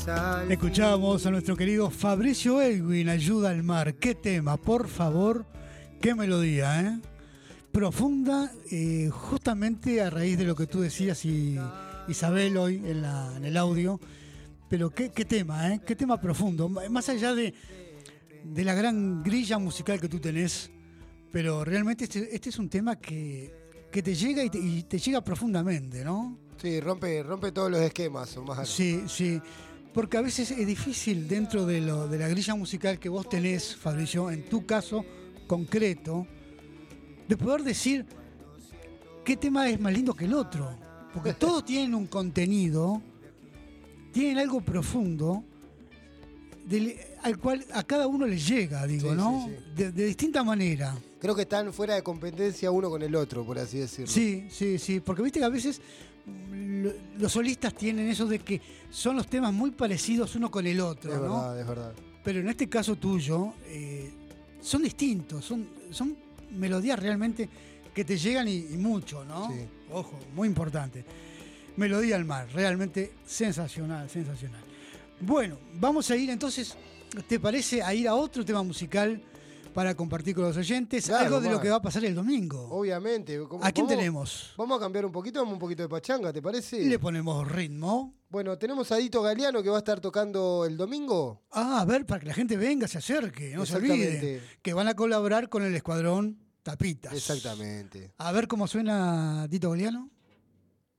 Escuchamos a nuestro querido Fabricio Elwin, Ayuda al mar. Qué tema, por favor, qué melodía, ¿eh? Profunda, justamente a raíz de lo que tú decías y Isabel hoy en el audio. Pero qué tema, ¿eh? Qué tema profundo. Más allá de la gran grilla musical que tú tenés, pero realmente este es un tema que te llega y te llega profundamente, ¿no? Sí, rompe todos los esquemas. O más. Sí. Porque a veces es difícil dentro de la grilla musical que vos tenés, Fabricio, en tu caso concreto, de poder decir qué tema es más lindo que el otro. Porque todos tienen un contenido, tienen algo profundo, al cual a cada uno les llega, digo, sí, ¿no? Sí. De distinta manera. Creo que están fuera de competencia uno con el otro, por así decirlo. Sí, porque viste que a veces los solistas tienen eso de que son los temas muy parecidos uno con el otro, ¿no? Es verdad. Pero en este caso tuyo, son distintos, son melodías realmente que te llegan y mucho, ¿no? Sí. Ojo, muy importante. Melodía al mar, realmente sensacional. Bueno, vamos a ir entonces, ¿te parece a ir a otro tema musical para compartir con los oyentes? Claro, algo de lo que va a pasar el domingo. Obviamente. ¿A quién tenemos? Vamos a cambiar un poquito de pachanga, ¿te parece? Le ponemos ritmo. Bueno, tenemos a Dito Galeano que va a estar tocando el domingo. A ver, para que la gente venga, se acerque, no se olvide. Que van a colaborar con el Escuadrón Tapitas. Exactamente. A ver cómo suena Dito Galeano.